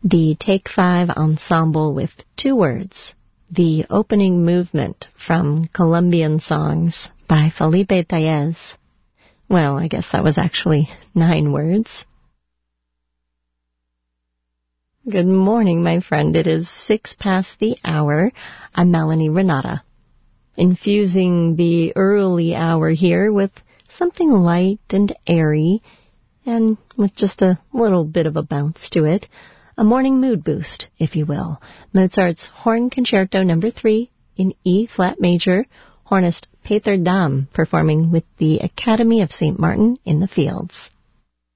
The Take 5 ensemble with 2 words. The opening movement from Colombian Songs by Felipe Tellez. Well, I guess that was actually 9 words. Good morning, my friend. It is 6 past the hour. I'm Melanie Renata, infusing the early hour here with something light and airy, and with just a little bit of a bounce to it. A morning mood boost, if you will. Mozart's Horn Concerto No. 3 in E-flat major, hornist Peter Dam performing with the Academy of St. Martin in the Fields.